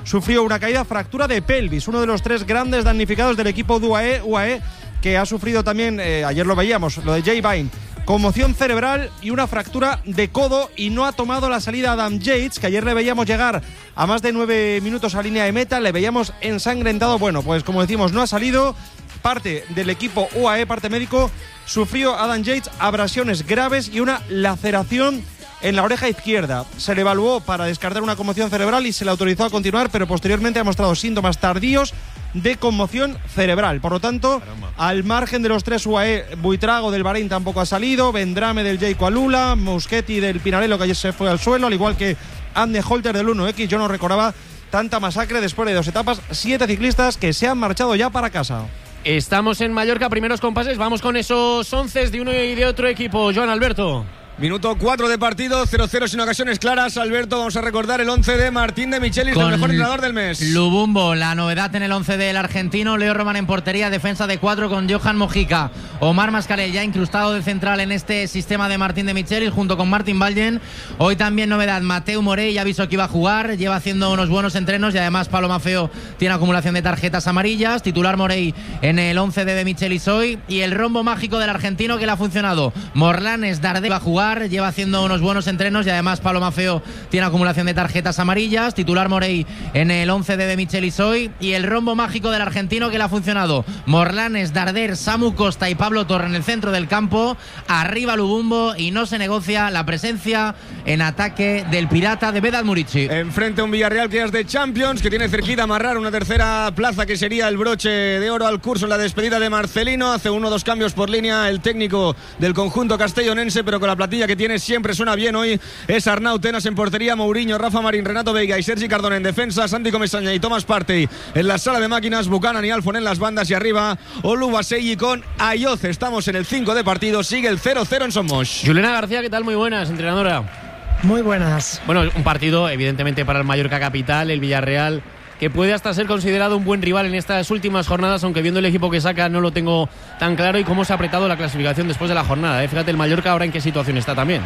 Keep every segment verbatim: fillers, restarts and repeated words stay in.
sufrió una caída, fractura de pelvis, uno de los tres grandes damnificados del equipo de U A E, U A E que ha sufrido también, eh, ayer lo veíamos, lo de Jay Vine, conmoción cerebral y una fractura de codo, y no ha tomado la salida Adam Yates, que ayer le veíamos llegar a más de nueve minutos a línea de meta, le veíamos ensangrentado. Bueno, pues como decimos, no ha salido. Parte del equipo U A E, parte médico, sufrió Adam Yates abrasiones graves y una laceración en la oreja izquierda. Se le evaluó para descartar una conmoción cerebral y se le autorizó a continuar, pero posteriormente ha mostrado síntomas tardíos de conmoción cerebral. Por lo tanto, Caramba. al margen de los tres U A E, Buitrago del Bahrein tampoco ha salido, Vendrame del Jayco Alula, Muschetti del Pinarello, que ayer se fue al suelo, al igual que Anne Holter del uno equis. Yo no recordaba tanta masacre después de dos etapas, siete ciclistas que se han marchado ya para casa. Estamos en Mallorca, primeros compases, vamos con esos once de uno y de otro equipo. Joan Alberto. Minuto cuatro de partido, cero cero sin ocasiones claras. Alberto, vamos a recordar el once de Martín de Michelis, el mejor entrenador del mes. Lubumbo, la novedad en el once del argentino. Leo Roman en portería, defensa de cuatro con Johan Mojica. Omar Mascarell ya incrustado de central en este sistema de Martín de Michelis junto con Martin Vallen. Hoy también novedad, Mateu Morey, ya avisó que iba a jugar, lleva haciendo unos buenos entrenos y además Pablo Maffeo tiene acumulación de tarjetas amarillas. Titular Morey en el once de, de Michelis hoy. Y el rombo mágico del argentino que le ha funcionado. Morlanes Dardé va a jugar, lleva haciendo unos buenos entrenos y además Pablo Maffeo tiene acumulación de tarjetas amarillas. Titular Morey en el once de, de Michelis hoy. Y el rombo mágico del argentino que le ha funcionado. Morlanes, Darder, Samu Costa y Pablo Torre en el centro del campo. Arriba Lubumbo y no se negocia la presencia en ataque del pirata de Vedat Murici. Enfrente a un Villarreal que es de Champions, que tiene cerquita amarrar una tercera plaza que sería el broche de oro al curso en la despedida de Marcelino. Hace uno o dos cambios por línea el técnico del conjunto castellonense, pero con la platilla que tiene siempre suena bien. Hoy es Arnau Tenas en portería, Mourinho, Rafa Marín, Renato Veiga y Sergi Cardona en defensa, Santi Comesaña y Tomás Partey en la sala de máquinas, Buchanan y Alfon en las bandas y arriba Oluwaseyi con Ayoce. Estamos en el cinco de partido, sigue el cero cero en Somos. Juliana García, ¿qué tal? Muy buenas, entrenadora. Muy buenas. Bueno, un partido evidentemente para el Mallorca capital, el Villarreal, que puede hasta ser considerado un buen rival en estas últimas jornadas, aunque viendo el equipo que saca no lo tengo tan claro, y cómo se ha apretado la clasificación después de la jornada, ¿eh? Fíjate el Mallorca ahora en qué situación está también.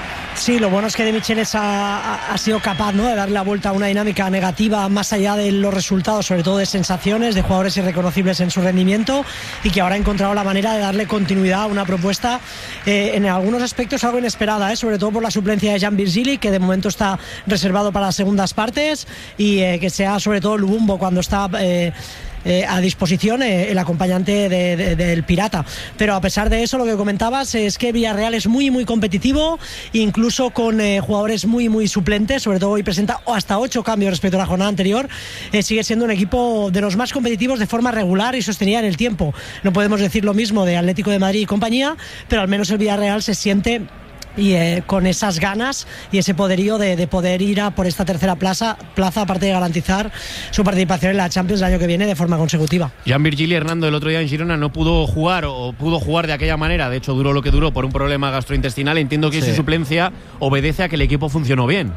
Sí, lo bueno es que De Michelis ha, ha sido capaz, ¿no?, de darle la vuelta a una dinámica negativa más allá de los resultados, sobre todo de sensaciones, de jugadores irreconocibles en su rendimiento, y que ahora ha encontrado la manera de darle continuidad a una propuesta eh, en algunos aspectos algo inesperada, ¿eh? sobre todo por la suplencia de Jan Virgili, que de momento está reservado para las segundas partes, y eh, que sea sobre todo Lubumbo cuando está Eh, Eh, a disposición eh, el acompañante de, de, del Pirata. Pero a pesar de eso, lo que comentabas es que Villarreal es muy muy competitivo, incluso con eh, jugadores muy muy suplentes, sobre todo hoy presenta hasta ocho cambios respecto a la jornada anterior. Eh, sigue siendo un equipo de los más competitivos de forma regular y sostenida en el tiempo. No podemos decir lo mismo de Atlético de Madrid y compañía, pero al menos el Villarreal se siente y eh, con esas ganas y ese poderío de, de poder ir a por esta tercera plaza, plaza aparte de garantizar su participación en la Champions el año que viene de forma consecutiva. Jan Virgili, Hernando, el otro día en Girona no pudo jugar, o pudo jugar de aquella manera, de hecho duró lo que duró por un problema gastrointestinal. Entiendo que sí. Su suplencia obedece a que el equipo funcionó bien.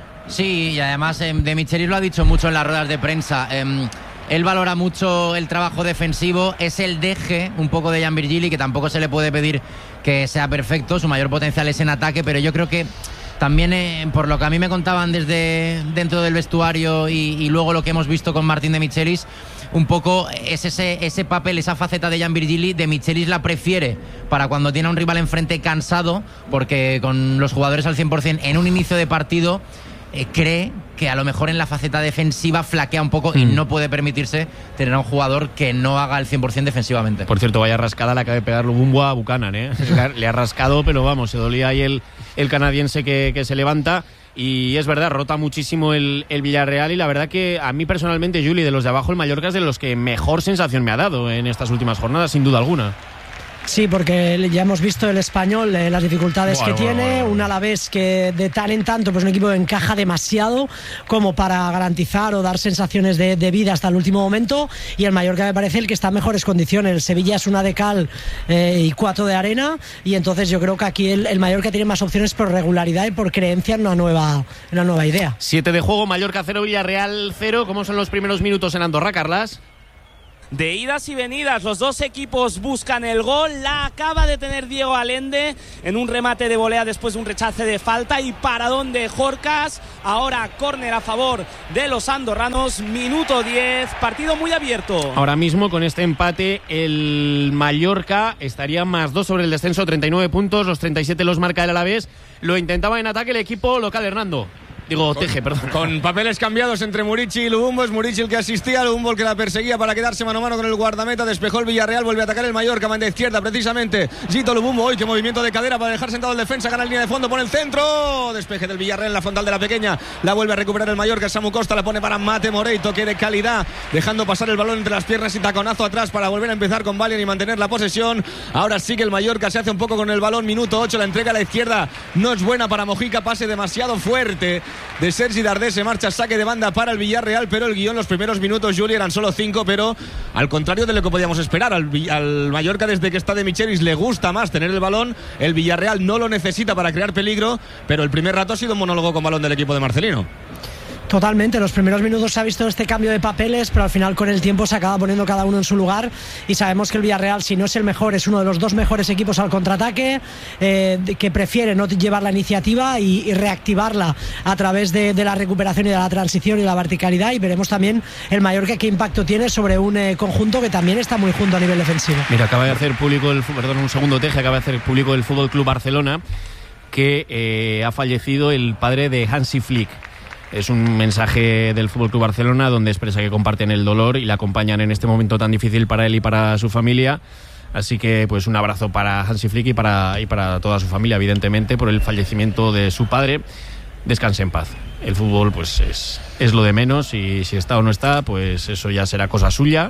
Sí, y además eh, De Michelis lo ha dicho mucho en las ruedas de prensa. Eh, Él valora mucho el trabajo defensivo, es el deje un poco de Jan Virgili, que tampoco se le puede pedir que sea perfecto, su mayor potencial es en ataque, pero yo creo que también, eh, por lo que a mí me contaban desde dentro del vestuario y, y luego lo que hemos visto con Martín de Michelis, un poco es ese, ese papel, esa faceta de Jan Virgili, de Michelis la prefiere para cuando tiene a un rival enfrente cansado, porque con los jugadores al cien por ciento en un inicio de partido eh, cree que a lo mejor en la faceta defensiva flaquea un poco mm. y no puede permitirse tener a un jugador que no haga el cien por ciento defensivamente. Por cierto, vaya rascada la acaba de pegar Lubumbo a Buchanan, ¿eh? Le ha rascado, pero vamos, se dolía ahí el, el canadiense que, que se levanta. Y es verdad, rota muchísimo el, el Villarreal, y la verdad que a mí personalmente, Juli, de los de abajo, el Mallorca es de los que mejor sensación me ha dado en estas últimas jornadas, sin duda alguna. Sí, porque ya hemos visto el Español, eh, las dificultades bueno, que bueno, tiene, bueno. un Alavés que de tal en tanto, pues un equipo que encaja demasiado como para garantizar o dar sensaciones de, de vida hasta el último momento, y el Mallorca me parece el que está en mejores condiciones. El Sevilla es una de cal eh, y cuatro de arena, y entonces yo creo que aquí el, el Mallorca tiene más opciones por regularidad y por creencia en una nueva, en una nueva idea. Siete de juego, Mallorca cero, Villarreal cero. ¿Cómo son los primeros minutos en Andorra, Carlas? de idas y venidas. Los dos equipos buscan el gol. La acaba de tener Diego Allende en un remate de volea después de un rechace de falta y paradón de Jorcas. Ahora córner a favor de los andorranos. Minuto diez, partido muy abierto. Ahora mismo con este empate el Mallorca estaría más dos sobre el descenso, treinta y nueve puntos, los treinta y siete los marca el Alavés. Lo intentaba en ataque el equipo local, Hernando. Digo, Teje, perdón. Con papeles cambiados entre Murici y Lubumbo. Es Murici el que asistía, Lubumbo el que la perseguía para quedarse mano a mano con el guardameta. Despejó el Villarreal, vuelve a atacar el Mallorca, banda izquierda precisamente. Gito Lubumbo, hoy qué movimiento de cadera para dejar sentado el defensa, gana la línea de fondo, pone el centro. Despeje del Villarreal en la frontal de la pequeña. La vuelve a recuperar el Mallorca, Samu Costa la pone para Mate Morey, toque de calidad, dejando pasar el balón entre las piernas y taconazo atrás para volver a empezar con Valien y mantener la posesión. Ahora sí que el Mallorca se hace un poco con el balón, minuto ocho, la entrega a la izquierda no es buena para Mojica, pase demasiado fuerte de Sergi Dardé. Se marcha saque de banda para el Villarreal, pero el guión los primeros minutos, Juli, eran solo cinco, pero al contrario de lo que podíamos esperar, al, al Mallorca desde que está de Michelis le gusta más tener el balón, el Villarreal no lo necesita para crear peligro, pero el primer rato ha sido un monólogo con balón del equipo de Marcelino. Totalmente, los primeros minutos se ha visto este cambio de papeles, pero al final con el tiempo se acaba poniendo cada uno en su lugar y sabemos que el Villarreal, si no es el mejor, es uno de los dos mejores equipos al contraataque, eh, que prefiere no llevar la iniciativa y, y reactivarla a través de, de la recuperación y de la transición y la verticalidad, y veremos también el Mallorca qué impacto tiene sobre un eh, conjunto que también está muy junto a nivel defensivo. Mira, acaba de hacer público el, perdón, un segundo Teje, acaba de hacer público el Fútbol Club Barcelona que eh, ha fallecido el padre de Hansi Flick. Es un mensaje del F C Barcelona donde expresa que comparten el dolor y le acompañan en este momento tan difícil para él y para su familia. Así que pues un abrazo para Hansi Flick y para, y para toda su familia, evidentemente, por el fallecimiento de su padre. Descanse en paz. El fútbol pues es, es lo de menos y si está o no está, pues eso ya será cosa suya.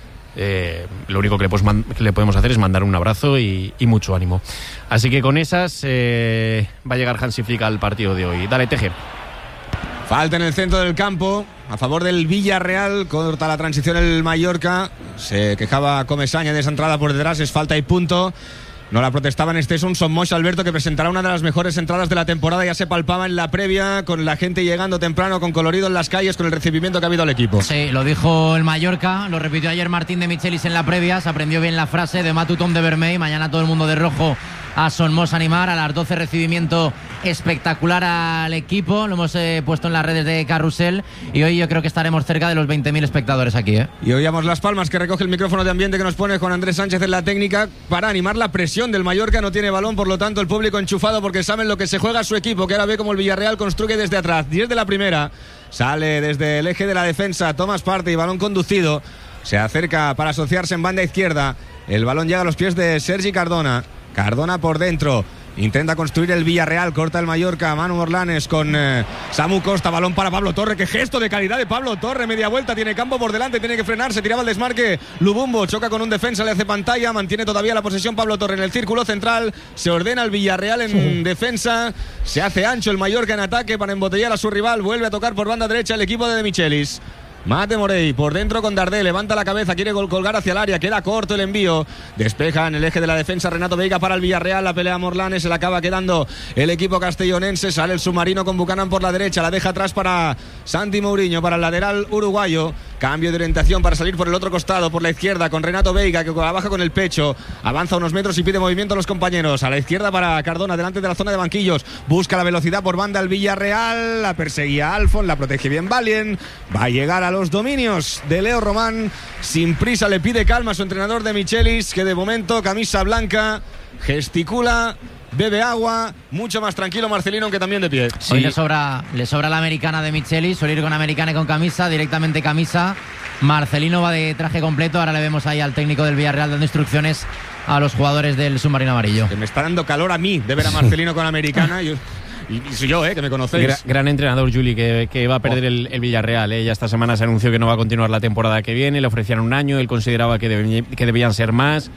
Eh, lo único que le, podemos, que le podemos hacer es mandar un abrazo y, y mucho ánimo. Así que con esas eh, va a llegar Hansi Flick al partido de hoy. Dale, Teje. Falta en el centro del campo a favor del Villarreal, corta la transición el Mallorca, se quejaba Comesaña de esa entrada por detrás, es falta y punto. No la protestaban. Este es un Somos Alberto que presentará una de las mejores entradas de la temporada. Ya se palpaba en la previa, con la gente llegando temprano, con colorido en las calles, con el recibimiento que ha habido al equipo. Sí, lo dijo el Mallorca, lo repitió ayer Martín de Michelis en la previa. Se aprendió bien la frase de Matutom de Vermell. Mañana todo el mundo de rojo a Somos animar. A las doce recibimiento espectacular al equipo. Lo hemos eh, puesto en las redes de Carrusel. Y hoy yo creo que estaremos cerca de los veinte mil espectadores aquí, ¿eh? Y oíamos las palmas que recoge el micrófono de ambiente que nos pone con Andrés Sánchez en la técnica para animar la presión del Mallorca. No tiene balón, por lo tanto el público enchufado porque saben lo que se juega su equipo, que ahora ve como el Villarreal construye desde atrás. diez de la primera, sale desde el eje de la defensa Tomás Partey, balón conducido, se acerca para asociarse en banda izquierda, el balón llega a los pies de Sergi Cardona. Cardona por dentro, intenta construir el Villarreal, corta el Mallorca, Manu Orlanes con eh, Samu Costa, balón para Pablo Torre, qué gesto de calidad de Pablo Torre, media vuelta, tiene campo por delante, tiene que frenarse, tiraba el desmarque, Lubumbo choca con un defensa, le hace pantalla, mantiene todavía la posesión Pablo Torre en el círculo central, se ordena el Villarreal en sí. defensa, se hace ancho el Mallorca en ataque para embotellar a su rival, vuelve a tocar por banda derecha el equipo de De Michelis. Mate Morey por dentro con Dardé, levanta la cabeza, quiere colgar hacia el área, queda corto el envío, despeja en el eje de la defensa Renato Veiga para el Villarreal, la pelea Morlanes, se la acaba quedando el equipo castellonense, sale el submarino con Buchanan por la derecha, la deja atrás para Santi Mourinho, para el lateral uruguayo, cambio de orientación para salir por el otro costado, por la izquierda con Renato Veiga que la baja con el pecho, avanza unos metros y pide movimiento a los compañeros, a la izquierda para Cardona, delante de la zona de banquillos, busca la velocidad por banda el Villarreal, la perseguía Alfon, la protege bien Valien, va a llegar a los dominios de Leo Román, sin prisa le pide calma a su entrenador De Michelis, que de momento camisa blanca, gesticula, bebe agua, mucho más tranquilo Marcelino, aunque también de pie. Sí. Hoy le sobra, le sobra la americana De Michelis, suele ir con americana y con camisa, directamente camisa. Marcelino va de traje completo, ahora le vemos ahí al técnico del Villarreal dando instrucciones a los jugadores del submarino amarillo. Que me está dando calor a mí de ver a Marcelino con americana. y... Y soy yo, eh, que me conocéis. Gra- gran entrenador, Juli, que, que va a perder oh. el, el Villarreal. Eh. Ya esta semana se anunció que no va a continuar la temporada que viene. Le ofrecían un año, él consideraba que, deb- que debían ser más.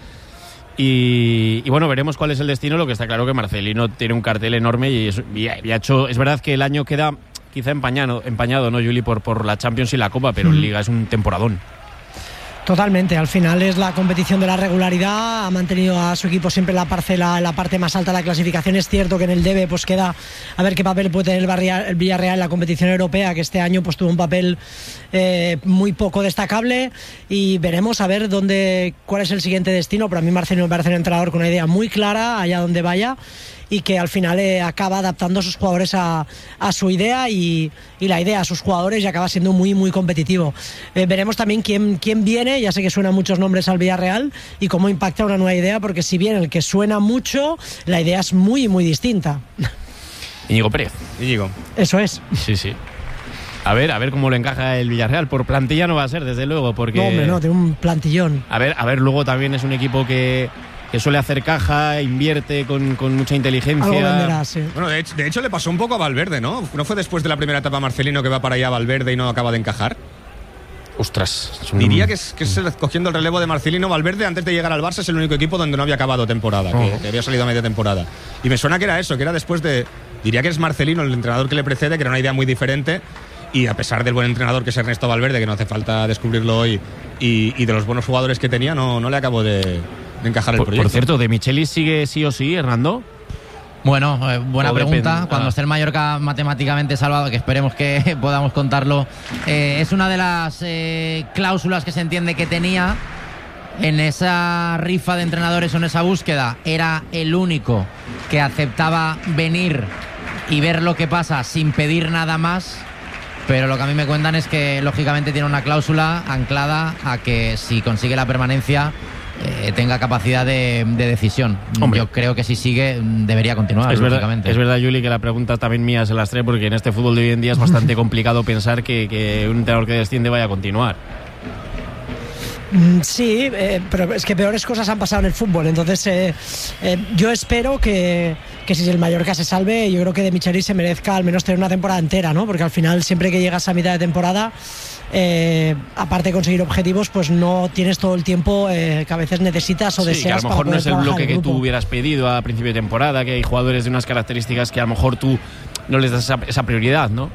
Y, y bueno, veremos cuál es el destino. Lo que está claro que Marcelino tiene un cartel enorme y, es, y, ha, y ha hecho. Es verdad que el año queda quizá empañado, empañado ¿no, Juli? Por, por la Champions y la Copa, pero mm. en Liga es un temporadón. Totalmente, al final es la competición de la regularidad, ha mantenido a su equipo siempre en la parcela, en la parte más alta de la clasificación. Es cierto que en el Debe pues queda a ver qué papel puede tener el, Barria, el Villarreal en la competición europea, que este año pues tuvo un papel eh, muy poco destacable, y veremos a ver dónde, cuál es el siguiente destino. Pero a mí Marcelino me parece un entrenador con una idea muy clara allá donde vaya, y que al final eh, acaba adaptando a sus jugadores a, a su idea y, y la idea a sus jugadores, y acaba siendo muy muy competitivo. Eh, veremos también quién, quién viene, ya sé que suenan muchos nombres al Villarreal, y cómo impacta una nueva idea, porque si bien el que suena mucho, la idea es muy muy distinta. Íñigo Pérez. Íñigo. Eso es. Sí, sí. A ver, a ver cómo lo encaja el Villarreal. Por plantilla no va a ser, desde luego, porque... No, hombre, no, tiene un plantillón. A ver, a ver, luego también es un equipo que... que suele hacer caja, invierte con, con mucha inteligencia. Algo venderá, sí. Bueno, de hecho, de hecho le pasó un poco a Valverde, ¿no? ¿No fue después de la primera etapa Marcelino que va para allá Valverde y no acaba de encajar? Ostras. Es un... Diría que es, que es cogiendo el relevo de Marcelino. Valverde, antes de llegar al Barça, es el único equipo donde no había acabado temporada, oh. que, que había salido a media temporada. Y me suena que era eso, que era después de... Diría que es Marcelino, el entrenador que le precede, que era una idea muy diferente. Y a pesar del buen entrenador que es Ernesto Valverde, que no hace falta descubrirlo hoy, y, y de los buenos jugadores que tenía, no, no le acabó de... de encajar el por, proyecto. Por cierto, ¿de Michelis sigue sí o sí, Hernando? Bueno, eh, buena o pregunta. depende. Cuando ah. esté el Mallorca matemáticamente salvado, que esperemos que podamos contarlo, eh, es una de las eh, cláusulas que se entiende que tenía en esa rifa de entrenadores o en esa búsqueda. Era el único que aceptaba venir y ver lo que pasa sin pedir nada más. Pero lo que a mí me cuentan es que lógicamente tiene una cláusula anclada a que si consigue la permanencia eh, tenga capacidad de, de decisión. Hombre. Yo creo que si sigue debería continuar, Es verdad, lógicamente. es verdad, Juli, que la pregunta también mía se las trae, porque en este fútbol de hoy en día es bastante complicado pensar que, que un entrenador que desciende vaya a continuar. Sí, eh, pero es que peores cosas han pasado en el fútbol. Entonces eh, eh, yo espero que, que si el Mallorca se salve, yo creo que De Michelis se merezca al menos tener una temporada entera, ¿no? Porque al final siempre que llegas a mitad de temporada, eh, aparte de conseguir objetivos, pues no tienes todo el tiempo eh, que a veces necesitas o sí, deseas. que a lo mejor para no es el poder bloque trabajar en que tú grupo. hubieras pedido a principio de temporada, que hay jugadores de unas características que a lo mejor tú no les das esa, esa prioridad, ¿no?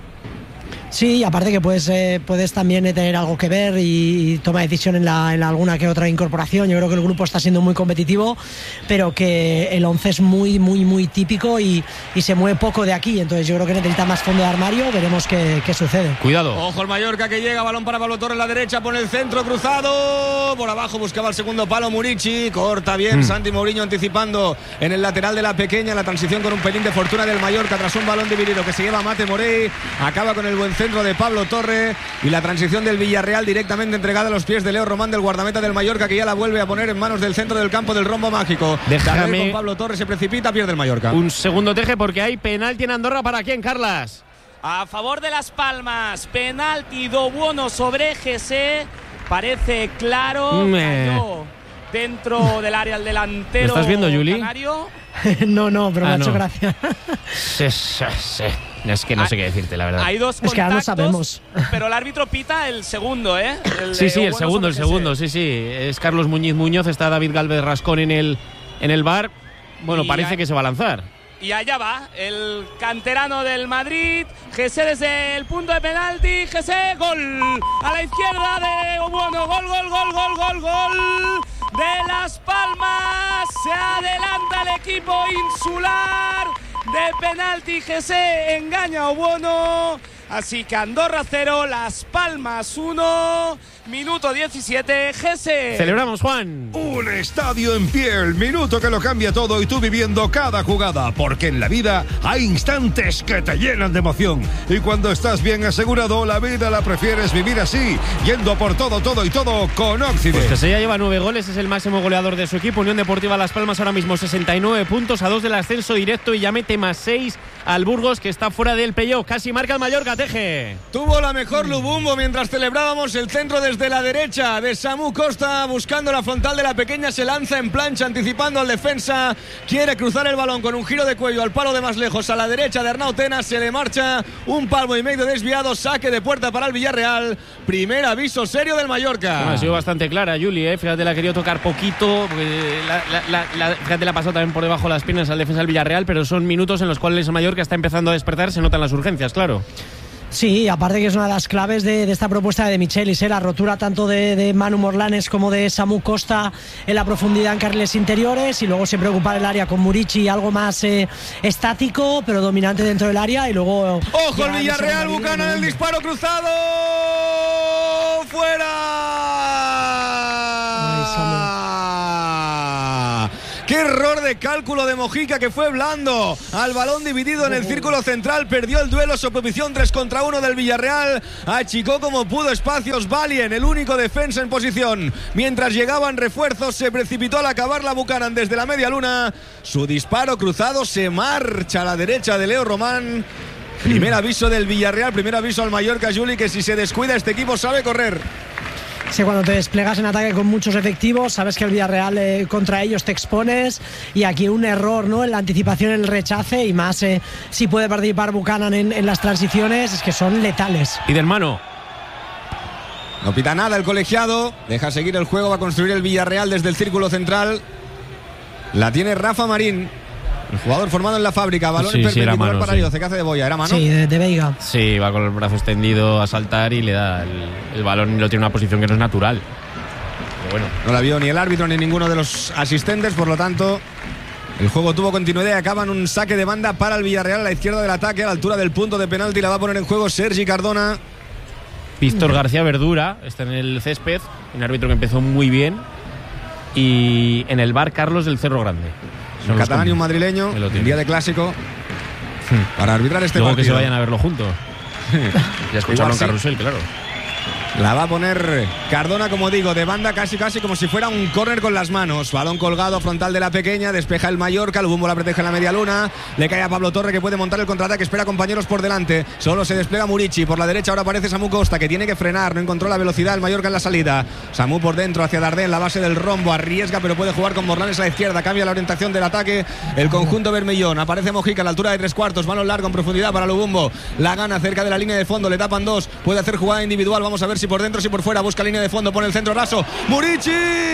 Sí, y aparte que puedes, eh, puedes también eh, tener algo que ver y, y toma decisión en, la, en la alguna que otra incorporación. Yo creo que el grupo está siendo muy competitivo, pero que el once es muy, muy, muy típico y, y se mueve poco de aquí. Entonces yo creo que necesita más fondo de armario. Veremos qué, qué sucede. Cuidado. Ojo el Mallorca que llega, balón para Pablo Torres, la derecha, pone el centro cruzado. Por abajo buscaba el segundo palo Murici. Corta bien mm. Santi Mourinho anticipando en el lateral de la pequeña. La transición con un pelín de fortuna del Mallorca tras un balón dividido que se lleva Mate Morey. Acaba con el buen centro de Pablo Torre y la transición del Villarreal directamente entregada a los pies de Leo Román, del guardameta del Mallorca, que ya la vuelve a poner en manos del centro del campo del rombo mágico. Déjame con Pablo Torre, se precipita, pierde el Mallorca. Un segundo, Teje, porque hay penalti en Andorra. ¿Para quién, Carlas? A favor de Las Palmas, penalti do bueno sobre G C. Parece claro, Me... cayó dentro del área el delantero. ¿Lo estás viendo, Juli? Canario. no, no, pero ah, me ha hecho no. gracia. sí, sí, sí. Es que no hay, sé qué decirte, la verdad. Hay dos contactos, es que ahora no sabemos. Pero el árbitro pita el segundo, ¿eh? El sí, sí, el bueno segundo, el sobre segundo, sí, sí. Es Carlos Muñiz Muñoz, está David Galvez Rascón en el, en el bar. Bueno, y parece a... que se va a lanzar. Y allá va, el canterano del Madrid, G C desde el punto de penalti, G C, gol a la izquierda de bueno, gol, gol, gol, gol, gol, gol de Las Palmas, se adelanta el equipo insular, de penalti G C engaña a Obono, así que Andorra cero, Las Palmas uno, minuto diecisiete, G C. Celebramos, Juan. Un estadio en pie, el minuto que lo cambia todo y tú viviendo cada jugada, porque en la vida hay instantes que te llenan de emoción y cuando estás bien asegurado, la vida la prefieres vivir así, yendo por todo, todo y todo con Occident. Pues que se ya lleva nueve goles, es el máximo goleador de su equipo. Unión Deportiva Las Palmas ahora mismo sesenta y nueve puntos, a dos del ascenso directo, y ya mete más seis al Burgos, que está fuera del playoff. Casi marca el Mallorca, Teje. Tuvo la mejor Lubumbo mientras celebrábamos el centro desde la derecha de Samu Costa, buscando la frontal de la pequeña, se lanza en plancha anticipando al defensa, quiere cruzar el balón con un giro de cuello al palo de más lejos, a la derecha de Arnau Tenas, se le marcha un palmo y medio desviado, saque de puerta para el Villarreal, primer aviso serio del Mallorca. Bueno, ha sido bastante clara, Juli, ¿eh? Fíjate, la ha querido tocar poquito, la, la, la, la, fíjate, la ha pasado también por debajo de las piernas al defensa del Villarreal, pero son minutos en los cuales el Mallorca está empezando a despertar, se notan las urgencias, claro. Sí, aparte que es una de las claves de, de esta propuesta de Michelis, ¿eh? La rotura tanto de, de Manu Morlanes como de Samu Costa en la profundidad en carriles interiores, y luego siempre ocupar el área con Murici, algo más eh, estático pero dominante dentro del área, y luego... ¡Ojo el Villarreal! Buchanan, el disparo cruzado. ¡Fuera! Ay, Samu. ¡Qué error de cálculo de Mojica, que fue blando! Al balón dividido en el círculo central, perdió el duelo, su posición tres contra uno del Villarreal. Achicó como pudo espacios Valien, el único defensa en posición. Mientras llegaban refuerzos, se precipitó al acabar la Buchanan desde la media luna. Su disparo cruzado se marcha a la derecha de Leo Román. Primer aviso del Villarreal, primer aviso al Mallorca, Juli, que si se descuida este equipo sabe correr. Sí, cuando te desplegas en ataque con muchos efectivos, sabes que el Villarreal eh, contra ellos te expones, y aquí un error, ¿no?, en la anticipación, en el rechace, y más eh, si puede participar Buchanan en, en las transiciones, es que son letales. Y del mano. No pita nada el colegiado, deja seguir el juego, va a construir el Villarreal desde el círculo central. La tiene Rafa Marín, el jugador formado en la fábrica. Balón Sí, sí, perpendicular era mano, para sí. Ayoce, que hace de boya, era mano. Sí, de, de Veiga. Sí, va con el brazo extendido a saltar y le da el, el balón y lo tiene en una posición que no es natural. Pero bueno. No la vio ni el árbitro ni ninguno de los asistentes, por lo tanto el juego tuvo continuidad y acaba en un saque de banda para el Villarreal a la izquierda del ataque, a la altura del punto de penalti. La va a poner en juego Sergi Cardona. Víctor García Verdura está en el césped, un árbitro que empezó muy bien. Y en el bar Carlos del Cerro Grande. Un catalán y un madrileño, en día de clásico, para arbitrar este Luego partido. que se vayan a verlo juntos. Ya escucharon Igual sí. Carrusel, claro. La va a poner Cardona, como digo, de banda, casi casi como si fuera un córner con las manos. Balón colgado, frontal de la pequeña, despeja el Mallorca, el Bumbo la protege en la media luna, le cae a Pablo Torre, que puede montar el contraataque, espera compañeros por delante, solo se despliega Murici, por la derecha ahora aparece Samu Costa, que tiene que frenar, no encontró la velocidad el Mallorca en la salida. Samu por dentro hacia Dardé en la base del rombo, arriesga pero puede jugar con Morlanes a la izquierda, cambia la orientación del ataque el conjunto bermellón. Aparece Mojica a la altura de tres cuartos, balón largo en profundidad para Lubumbo, la gana cerca de la línea de fondo, le tapan dos, puede hacer jugada individual, vamos a ver si por dentro, si por fuera, busca línea de fondo, pone el centro raso, Murici,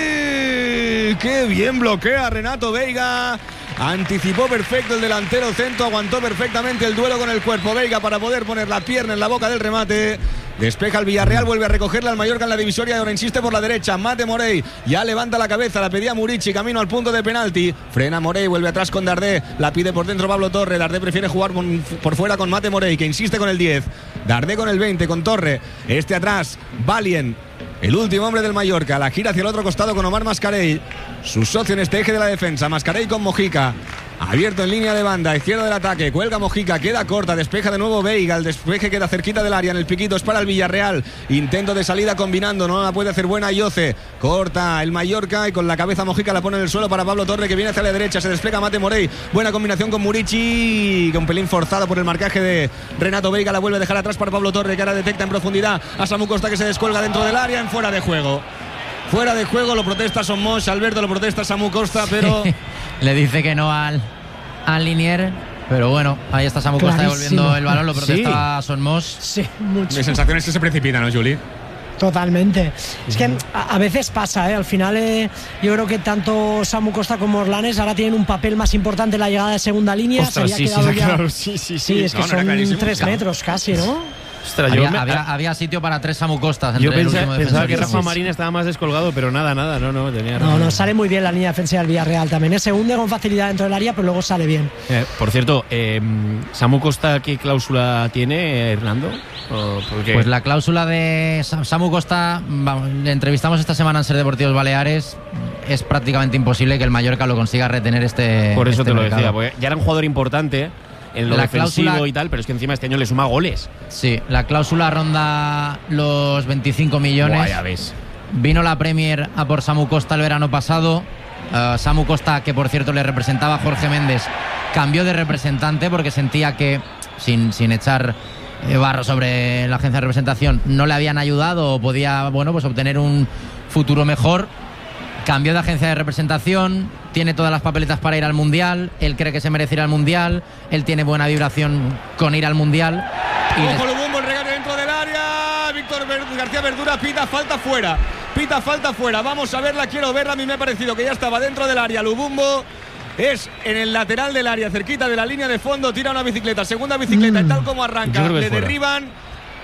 qué bien bloquea Renato Veiga. Anticipó perfecto el delantero centro, aguantó perfectamente el duelo con el cuerpo Veiga para poder poner la pierna en la boca del remate. Despeja el Villarreal, vuelve a recogerla al Mallorca en la divisoria y ahora insiste por la derecha. Mate Morey, ya levanta la cabeza, la pedía Murici, camino al punto de penalti. Frena Morey, vuelve atrás con Dardé, la pide por dentro Pablo Torre. Dardé prefiere jugar por fuera con Mate Morey, que insiste con el diez. Dardé con el veinte, con Torre. Este atrás, Valien, el último hombre del Mallorca, la gira hacia el otro costado con Omar Mascarell, su socio en este eje de la defensa. Mascarell con Mojica, abierto en línea de banda, izquierda del ataque, cuelga Mojica, queda corta, despeja de nuevo Veiga, el despeje queda cerquita del área, en el piquito es para el Villarreal, intento de salida combinando, no la puede hacer buena Ayoce, corta el Mallorca y con la cabeza Mojica la pone en el suelo para Pablo Torre, que viene hacia la derecha, se despliega Mate Morey, buena combinación con Murici, que un pelín forzado por el marcaje de Renato Veiga, la vuelve a dejar atrás para Pablo Torre, que ahora detecta en profundidad a Samu Costa, que se descuelga dentro del área, en fuera de juego. Fuera de juego, lo protesta Somos, Alberto, lo protesta Samu Costa, pero le dice que no al, al Linier, pero bueno, ahí está Samu Costa devolviendo el balón, lo protesta Sí. Sonmos. Sí, mucho. mi sensación es que se precipita, ¿no, Juli? Totalmente. Es que a, a veces pasa, ¿eh? Al final eh, yo creo que tanto Samu Costa como Orlanes ahora tienen un papel más importante en la llegada de segunda línea. Ostras, se sí, había quedado sí, ya- claro, sí, sí, sí. Sí, es que No, no era son clarísimo. tres Claro. metros casi, ¿no? Ostras, yo Había, me- había- había sitio para tres Samu Costas. Yo entre el pensaba, último pensaba defensor que y Rafa Samu. Marín estaba más descolgado, pero nada, nada, no, no, tenía No, razón. no, sale muy bien la línea defensiva del Villarreal también. ¿eh? Se hunde con facilidad dentro del área, pero luego sale bien. Eh, por cierto, eh, ¿Samu Costa qué cláusula tiene, Hernando? ¿O por qué? Pues la cláusula de Sam- Samu Costa, vamos, le entrevistamos esta semana en Ser Deportivos Baleares, es prácticamente imposible que el Mallorca lo consiga retener este Por eso este te lo mercado. decía, porque ya era un jugador importante en lo La defensivo cláusula- y tal, pero es que encima este año le suma goles. Sí, la cláusula ronda los veinticinco millones. Buah, ya ves. Vino la Premier a por Samu Costa el verano pasado. Uh, Samu Costa, que por cierto le representaba a Jorge Méndez, cambió de representante porque sentía que, sin, sin echar eh, barro sobre la agencia de representación, no le habían ayudado o podía, bueno, pues obtener un futuro mejor. Cambió de agencia de representación, tiene todas las papeletas para ir al Mundial, él cree que se merece ir al Mundial, él tiene buena vibración con ir al Mundial. Y Ojo, Lubumbo, el regate dentro del área. Víctor Ver- García Verdura pita falta fuera. Pita falta fuera. Vamos a verla, quiero verla. A mí me ha parecido que ya estaba dentro del área. Lubumbo es en el lateral del área, cerquita de la línea de fondo. Tira una bicicleta, segunda bicicleta, Mm. tal como arranca. Yo creo que Le es fuera. derriban.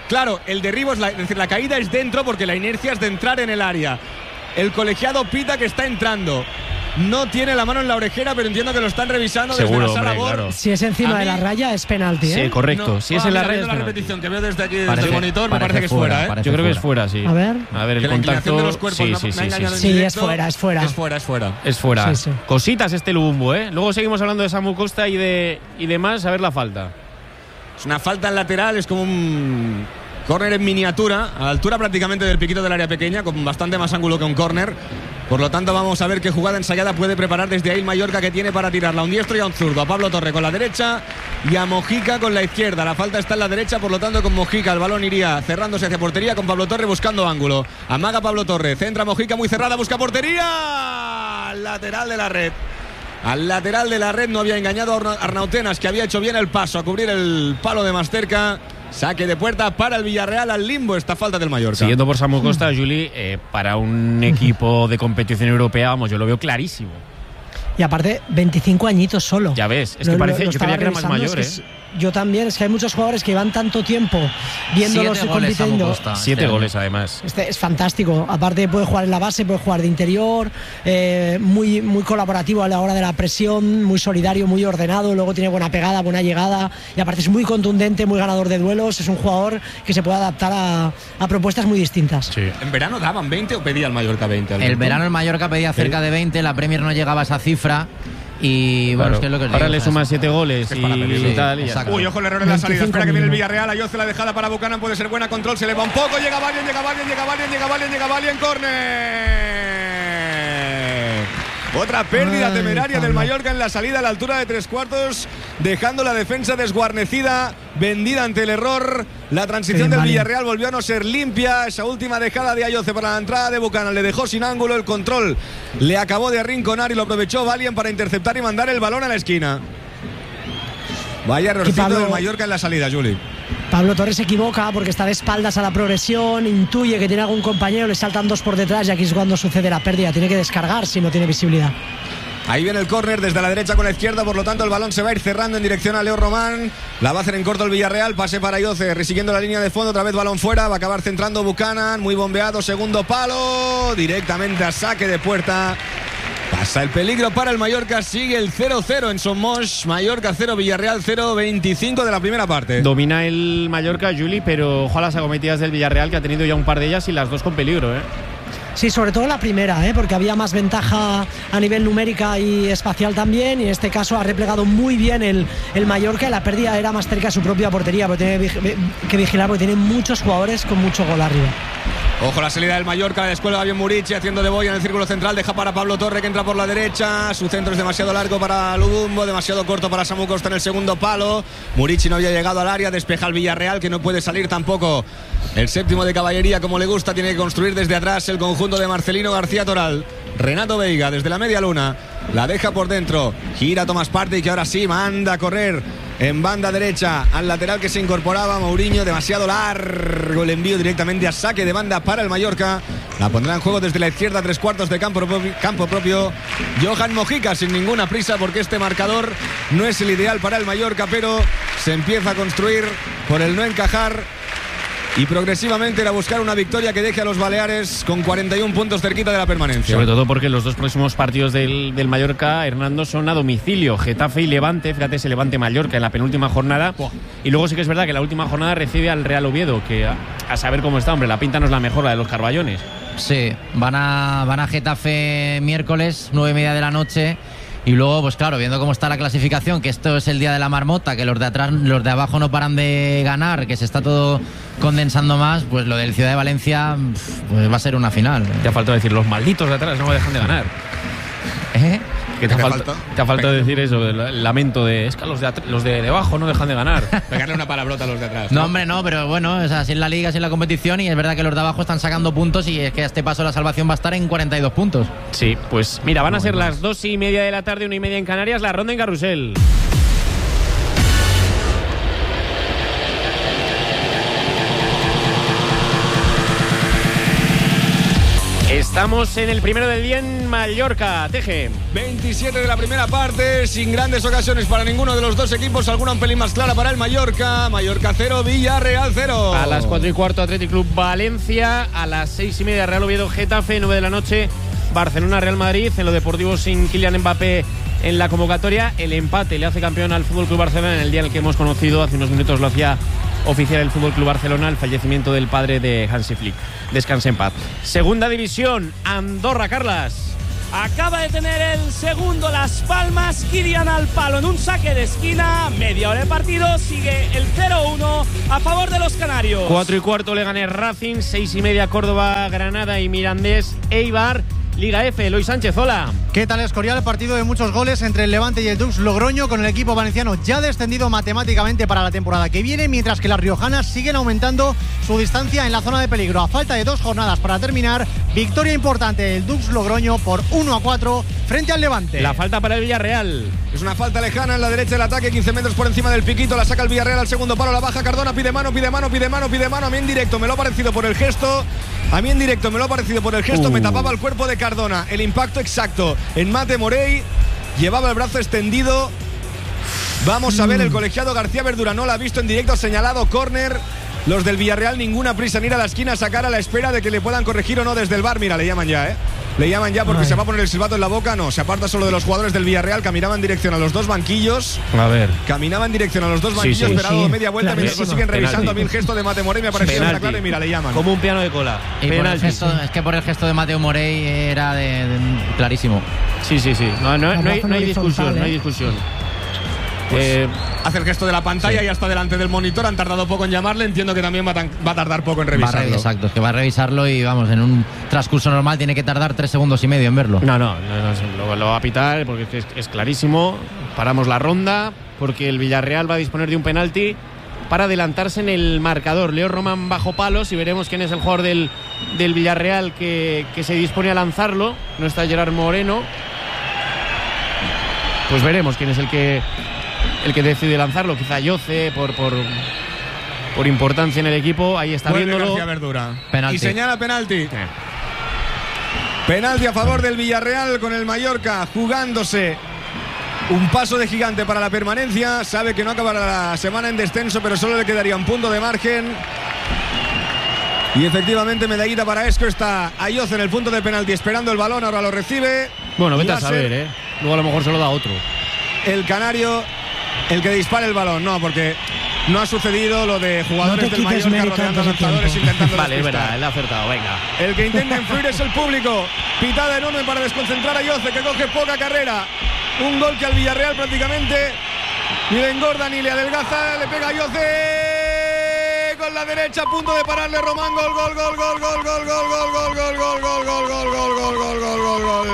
Claro, el derribo es, la, es decir, la caída es dentro porque la inercia es de entrar en el área. El colegiado pita que está entrando. No tiene la mano en la orejera, pero entiendo que lo están revisando. Seguro, desde la sala hombre, B O R. claro. Si es encima A de mí- la raya, es penalti, ¿eh? Sí, correcto. No. Si es Ah, en la mira, red. viendo es la penalti. repetición que veo desde aquí, desde Parece- el monitor, me parece que es fuera, ¿eh? parece Yo creo que es fuera. fuera, sí. A ver. A ver, el Que la inclinación contacto. de los cuerpos sí, me ha- sí, me ha sí, engañado sí, en Sí, directo. es fuera, es fuera. Es fuera, es fuera. Es fuera. Sí, sí. Cositas este Lubumbo, ¿eh? Luego seguimos hablando de Samu Costa y de y demás, a ver la falta. Es una falta en lateral, es como un córner en miniatura, a la altura prácticamente del piquito del área pequeña, con bastante más ángulo que un córner. Por lo tanto, vamos a ver qué jugada ensayada puede preparar desde ahí el Mallorca, que tiene para tirarla a un diestro y a un zurdo. A Pablo Torre con la derecha y a Mojica con la izquierda. La falta está en la derecha, por lo tanto, con Mojica el balón iría cerrándose hacia portería, con Pablo Torre buscando ángulo. Amaga Pablo Torre, centra Mojica muy cerrada, busca portería. Al lateral de la red. Al lateral de la red no había engañado a Arna- Arnautenas, que había hecho bien el paso a cubrir el palo de más cerca. Saque de puerta para el Villarreal, al limbo esta falta del Mallorca. Siguiendo por Samu Costa, Juli, eh, para un equipo de competición europea, vamos, yo lo veo clarísimo. Y aparte, veinticinco añitos solo. Ya ves, es Lo- que lo- parece, lo yo creía estaba que era más revisando, mayor, es ¿eh? que es- Yo también, es que hay muchos jugadores que llevan tanto tiempo viéndolos Siete goles, Samu compitiendo. Costa. Siete este goles, además. Este es fantástico. Aparte puede jugar en la base, puede jugar de interior, eh, muy, muy colaborativo a la hora de la presión, muy solidario, muy ordenado, luego tiene buena pegada, buena llegada y aparte es muy contundente, muy ganador de duelos. Es un jugador que se puede adaptar a, a propuestas muy distintas. Sí. ¿En verano daban veinte o pedía el Mallorca veinte? El Alberto? verano el Mallorca pedía cerca de veinte, la Premier no llegaba a esa cifra. Y bueno, Claro. es que es lo que os Ahora digo, le o sea, sumas siete goles es y, para pedirlo. y tal. Y ya Exacto. está. Uy, ojo el error en la salida. veinticinco Espera que viene el mínimo. Villarreal. Ayoce la dejada para Buchanan. Puede ser buena. Control. Se eleva un poco. Llega Valien, llega Valien, llega Valien, llega Valien, llega Valien. Córner. Otra pérdida Ay, temeraria del Pablo. Mallorca en la salida a la altura de tres cuartos, dejando la defensa desguarnecida, vendida ante el error. La transición Sí, del Valien. Villarreal volvió a no ser limpia. Esa última dejada de Ayoce para la entrada de Buchanan le dejó sin ángulo. El control le acabó de arrinconar y lo aprovechó Valien para interceptar y mandar el balón a la esquina. Vaya errorcito Pablo- del Mallorca en la salida, Juli. Pablo Torres se equivoca porque está de espaldas a la progresión, intuye que tiene algún compañero, le saltan dos por detrás y aquí es cuando sucede la pérdida. Tiene que descargar si no tiene visibilidad. Ahí viene el córner desde la derecha con la izquierda, por lo tanto el balón se va a ir cerrando en dirección a Leo Román. La va a hacer en corto el Villarreal, pase para Ayoce, resiguiendo la línea de fondo, otra vez balón fuera, va a acabar centrando Buchanan, muy bombeado, segundo palo, directamente a saque de puerta. Pasa el peligro para el Mallorca, sigue el cero cero en Somos, Mallorca cero, Villarreal cero, veinticinco de la primera parte. Domina el Mallorca, Juli, pero ojo a las acometidas del Villarreal, que ha tenido ya un par de ellas y las dos con peligro, ¿eh? Sí, sobre todo la primera, ¿eh? Porque había más ventaja a nivel numérica y espacial también, y en este caso ha replegado muy bien el, el Mallorca y la pérdida era más cerca de su propia portería, porque tiene vig- que vigilar porque tiene muchos jugadores con mucho gol arriba. Ojo la salida del Mallorca, la descuelga bien Murici haciendo de boya en el círculo central, deja para Pablo Torre que entra por la derecha, su centro es demasiado largo para Lubumbo, demasiado corto para Samu Costa en el segundo palo. Murici no había llegado al área, despeja el Villarreal que no puede salir tampoco. El séptimo de caballería como le gusta, tiene que construir desde atrás el conjunto de Marcelino García Toral. Renato Veiga desde la media luna, la deja por dentro, gira Tomás Partey que ahora sí manda a correr en banda derecha al lateral que se incorporaba Mourinho, demasiado largo el envío directamente a saque de banda para el Mallorca. La pondrá en juego desde la izquierda, tres cuartos de campo, campo propio Johan Mojica, sin ninguna prisa porque este marcador no es el ideal para el Mallorca, pero se empieza a construir por el no encajar y progresivamente ir a buscar una victoria que deje a los Baleares con cuarenta y un puntos cerquita de la permanencia. Sobre todo porque los dos próximos partidos del, del Mallorca, Hernando, son a domicilio. Getafe y Levante, fíjate ese Levante Mallorca en la penúltima jornada. Y luego sí que es verdad que la última jornada recibe al Real Oviedo, que a, a saber cómo está, hombre, la pinta no es la mejor, la de los Carballones. Sí, van a, van a Getafe miércoles, nueve y media de la noche. Y luego, pues claro, viendo cómo está la clasificación, que esto es el día de la marmota, que los de atrás, los de abajo no paran de ganar, que se está todo condensando más, pues lo del Ciudad de Valencia pues va a ser una final. Te ha faltado decir, los malditos de atrás no me dejan de ganar. ¿Eh? Que te, ¿Qué ha te falta, falta? te ha faltado decir eso, el, el lamento de, es que los de, atr- los de debajo no dejan de ganar. Pegarle una palabrota a los de atrás. No, hombre, no, pero bueno, es así en la liga, así en la competición, y es verdad que los de abajo están sacando puntos y es que a este paso la salvación va a estar en cuarenta y dos puntos. Sí, pues mira, van a ser las dos y media de la tarde, una y media en Canarias, la ronda en Carrusel. Estamos en el primero del día en Mallorca, Teje. veintisiete de la primera parte, sin grandes ocasiones para ninguno de los dos equipos, alguna un pelín más clara para el Mallorca. Mallorca cero, Villarreal cero. A las cuatro y cuarto, Athletic Club Valencia. A las seis y media, Real Oviedo Getafe. nueve de la noche, Barcelona Real Madrid. En lo deportivo, sin Kylian Mbappé en la convocatoria. El empate le hace campeón al F C Barcelona en el día en el que hemos conocido, hace unos minutos lo hacía oficial el F C Barcelona, el fallecimiento del padre de Hansi Flick. Descanse en paz. Segunda división, Andorra, Carlas. Acaba de tener el segundo Las Palmas, Kirian al palo en un saque de esquina, media hora de partido, sigue el cero uno a favor de los canarios. Cuatro y cuarto, Leganés Racing. Seis y media, Córdoba, Granada y Mirandés Eibar. Liga F, Eloy Sánchez, hola. ¿Qué tal, Escorial? Partido de muchos goles entre el Levante y el Dux Logroño, con el equipo valenciano ya descendido matemáticamente para la temporada que viene, mientras que las riojanas siguen aumentando su distancia en la zona de peligro. A falta de dos jornadas para terminar, victoria importante del Dux Logroño por uno a cuatro frente al Levante. La falta para el Villarreal. Es una falta lejana en la derecha del ataque, quince metros por encima del piquito, la saca el Villarreal al segundo palo, la baja Cardona, pide mano, pide mano, pide mano, pide mano. A mí en directo me lo ha parecido por el gesto, a mí en directo me lo ha parecido por el gesto, uh. me tapaba el cuerpo de Cardona. El impacto exacto en Mate Morey, llevaba el brazo extendido. Vamos a ver, el colegiado García Verdura no la ha visto en directo, señalado córner. Los del Villarreal, ninguna prisa en ir a la esquina a sacar, a la espera de que le puedan corregir o no desde el bar. Mira, le llaman ya, ¿eh? Le llaman ya porque Ay. se va a poner el silbato en la boca. No, se aparta solo de los jugadores del Villarreal. Caminaba en dirección a los dos banquillos. A ver. Caminaba en dirección a los dos banquillos, sí, sí. pero ha dado media vuelta mientras lo siguen revisando. Penalti. A mí el gesto de Mateo Morey me ha parecido una claro y mira, le llaman. Como un piano de cola. Y por el gesto, es que por el gesto de Mateo Morey era de, de, clarísimo. Sí, sí, sí. No, no, no, hay, no hay discusión, no hay discusión. Pues eh, hace el gesto de la pantalla sí. y hasta delante del monitor. Han tardado poco en llamarle. Entiendo que también va, tan, va a tardar poco en revisarlo. Va a, exacto, es que va a revisarlo y vamos, en un transcurso normal tiene que tardar tres segundos y medio en verlo. No, no, no, no lo, lo va a pitar porque es, es clarísimo. Paramos la ronda porque el Villarreal va a disponer de un penalti para adelantarse en el marcador. Leo Román bajo palos y veremos quién es el jugador del, del Villarreal que, que se dispone a lanzarlo. No está Gerard Moreno. Pues veremos quién es el que el que decide lanzarlo, quizá Yoce por, por, por importancia en el equipo. Ahí está Vuelve viéndolo. García Verdura. Penalti. Y señala penalti. Sí. Penalti a favor del Villarreal con el Mallorca jugándose un paso de gigante para la permanencia. Sabe que no acabará la semana en descenso, pero solo le quedaría un punto de margen. Y efectivamente medallita para Esco. Está Ayoce en el punto de penalti esperando el balón, ahora lo recibe. Bueno, vete a saber, ¿eh? Luego a lo mejor se lo da otro. El canario el que dispara el balón, no, porque no ha sucedido lo de jugadores no del Mallorca rodeando lanzadores intentando Vale, despistar. Es verdad, él ha acertado, venga. El que intenta influir es el público. Pitada enorme para desconcentrar a Yoce, que coge poca carrera. Un gol que al Villarreal prácticamente ni le engorda ni le adelgaza. Le pega a Yoce con la derecha a punto de pararle Román. Gol, gol, gol, gol, gol, gol, gol, gol, gol, gol, gol, gol, gol, gol, gol, gol, gol, gol, gol, gol.